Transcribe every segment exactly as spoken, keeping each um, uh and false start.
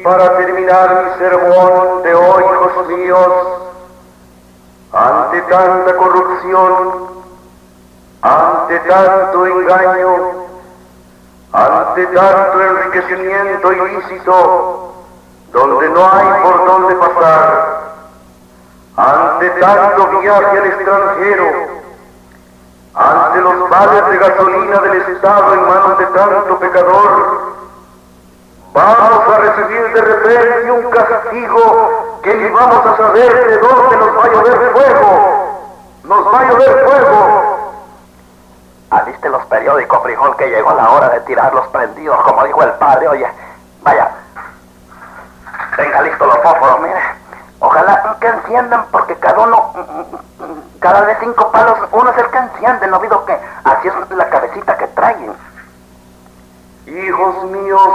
para terminar mi sermón de hoy, hijos míos, ante tanta corrupción, ante tanto engaño, ante tanto enriquecimiento ilícito, donde no hay por dónde pasar, ante tanto viaje al extranjero, ante los vales de gasolina del Estado en manos de tanto pecador, vamos a recibir de repente un castigo que ni vamos a saber de dónde nos va a llover fuego. Nos va a llover fuego. Aliste los periódicos, Frijol, que llegó la hora de tirarlos prendidos, como dijo el padre. Oye, vaya, tenga listos los fósforos, mire. Ojalá que enciendan, porque cada uno, cada vez cinco palos, uno es el que enciende, no olvido que así es la cabecita que traen. Hijos míos,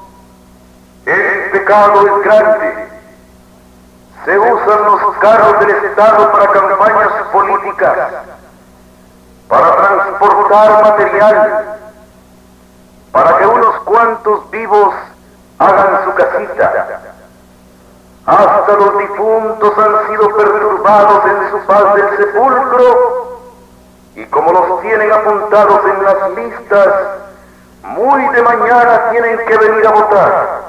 el pecado es grande. Se usan los carros del Estado para campañas políticas, para transportar material, para que unos cuantos vivos hagan su casita. Hasta los difuntos han sido perturbados en su paz del sepulcro, y como los tienen apuntados en las listas, muy de mañana tienen que venir a votar.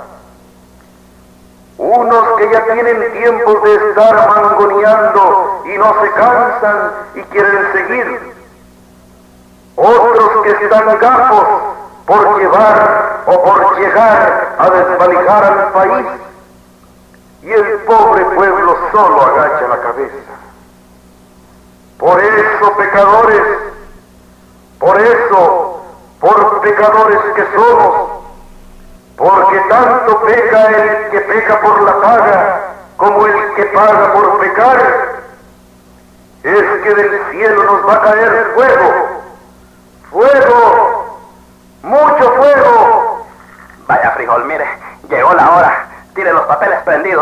Unos que ya tienen tiempo de estar mangoneando y no se cansan y quieren seguir. Otros que están gafos por llevar o por llegar a desvalijar al país, y el pobre pueblo solo agacha la cabeza. Por eso, pecadores, por eso, por pecadores que somos, porque tanto peca el que peca por la paga como el que paga por pecar, es que del cielo nos va a caer fuego, fuego, mucho fuego. Vaya, Frijol, mire, llegó la hora, tire los papeles prendidos.